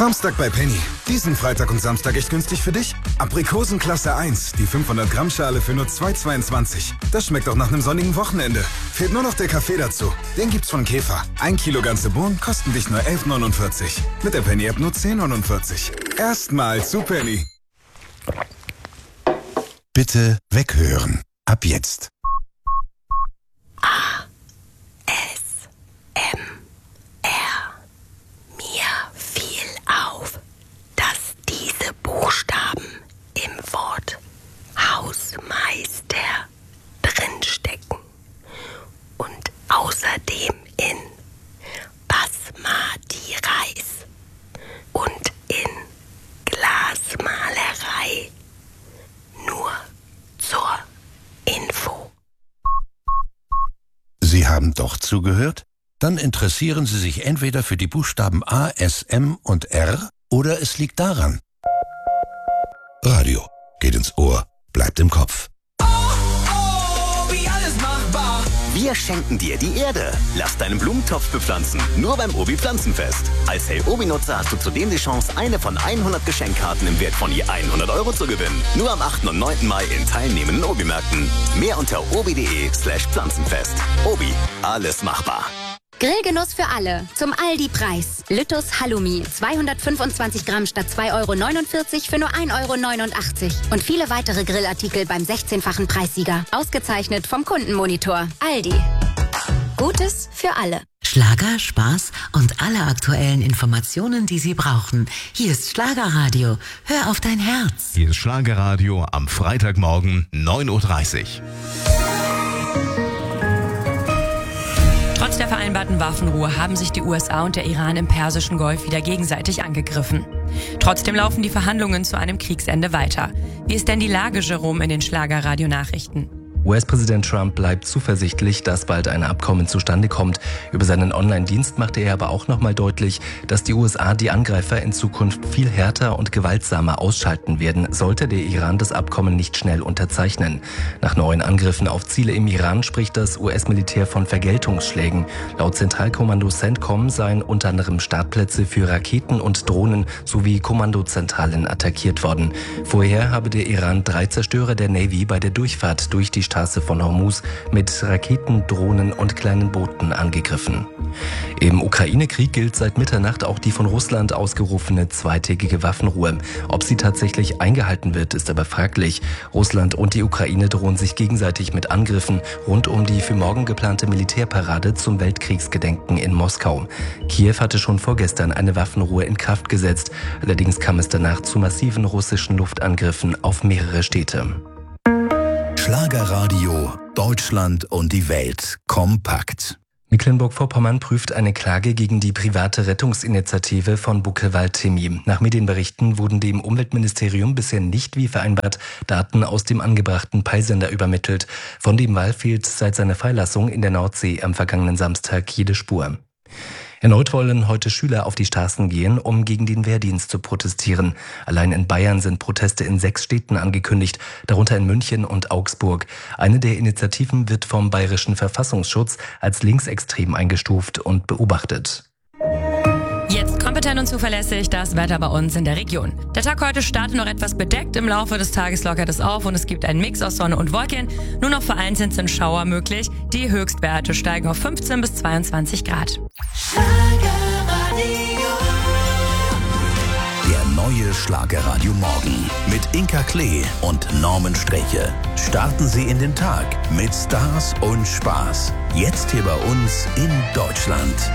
Samstag bei Penny. Diesen Freitag und Samstag echt günstig für dich? Aprikosen Klasse 1, die 500 Gramm Schale für nur 2,22. Das schmeckt auch nach einem sonnigen Wochenende. Fehlt nur noch der Kaffee dazu. Den gibt's von Käfer. 1 Kilo ganze Bohnen kosten dich nur 11,49. Mit der Penny-App nur 10,49. Erstmal zu Penny. Bitte weghören. Ab jetzt. Buchstaben im Wort Hausmeister drinstecken und außerdem in Basmati Reis und in Glasmalerei. Nur zur Info. Sie haben doch zugehört? Dann interessieren Sie sich entweder für die Buchstaben A, S, M und R oder es liegt daran. Radio geht ins Ohr, bleibt im Kopf. Wie alles machbar. Wir schenken dir die Erde. Lass deinen Blumentopf bepflanzen. Nur beim Obi Pflanzenfest. Als Hey Obi-Nutzer hast du zudem die Chance, eine von 100 Geschenkkarten im Wert von je 100 € zu gewinnen. Nur am 8. und 9. Mai in teilnehmenden Obi-Märkten. Mehr unter obi.de/Pflanzenfest. Obi, alles machbar. Grillgenuss für alle. Zum Aldi-Preis. Lüttus Halloumi. 225 Gramm statt 2,49 € für nur 1,89 €. Und viele weitere Grillartikel beim 16-fachen Preissieger. Ausgezeichnet vom Kundenmonitor. Aldi. Gutes für alle. Schlager, Spaß und alle aktuellen Informationen, die Sie brauchen. Hier ist Schlagerradio. Hör auf dein Herz. Hier ist Schlagerradio am Freitagmorgen 9:30 Uhr. Trotz der vereinbarten Waffenruhe haben sich die USA und der Iran im Persischen Golf wieder gegenseitig angegriffen. Trotzdem laufen die Verhandlungen zu einem Kriegsende weiter. Wie ist denn die Lage, Jerome, in den Schlagerradio-Nachrichten? US-Präsident Trump bleibt zuversichtlich, dass bald ein Abkommen zustande kommt. Über seinen Online-Dienst machte er aber auch nochmal deutlich, dass die USA die Angreifer in Zukunft viel härter und gewaltsamer ausschalten werden, sollte der Iran das Abkommen nicht schnell unterzeichnen. Nach neuen Angriffen auf Ziele im Iran spricht das US-Militär von Vergeltungsschlägen. Laut Zentralkommando CENTCOM seien unter anderem Startplätze für Raketen und Drohnen sowie Kommandozentralen attackiert worden. Vorher habe der Iran 3 Zerstörer der Navy bei der Durchfahrt durch die Straße von Hormuz mit Raketen, Drohnen und kleinen Booten angegriffen. Im Ukraine-Krieg gilt seit Mitternacht auch die von Russland ausgerufene zweitägige Waffenruhe. Ob sie tatsächlich eingehalten wird, ist aber fraglich. Russland und die Ukraine drohen sich gegenseitig mit Angriffen rund um die für morgen geplante Militärparade zum Weltkriegsgedenken in Moskau. Kiew hatte schon vorgestern eine Waffenruhe in Kraft gesetzt. Allerdings kam es danach zu massiven russischen Luftangriffen auf mehrere Städte. Schlagerradio, Deutschland und die Welt kompakt. Mecklenburg-Vorpommern prüft eine Klage gegen die private Rettungsinitiative von Buckelwald-Chemie. Nach Medienberichten wurden dem Umweltministerium bisher nicht wie vereinbart Daten aus dem angebrachten Peilsender übermittelt. Von dem Wal fehlt seit seiner Freilassung in der Nordsee am vergangenen Samstag jede Spur. Erneut wollen heute Schüler auf die Straßen gehen, um gegen den Wehrdienst zu protestieren. Allein in Bayern sind Proteste in 6 Städten angekündigt, darunter in München und Augsburg. Eine der Initiativen wird vom Bayerischen Verfassungsschutz als linksextrem eingestuft und beobachtet. Jetzt kompetent und zuverlässig das Wetter bei uns in der Region. Der Tag heute startet noch etwas bedeckt, im Laufe des Tages lockert es auf und es gibt einen Mix aus Sonne und Wolken. Nur noch vereinzelt sind Schauer möglich. Die Höchstwerte steigen auf 15 bis 22 Grad. Der neue Schlagerradio Morgen mit Inka Klee und Norman Streche. Starten Sie in den Tag mit Stars und Spaß. Jetzt hier bei uns in Deutschland.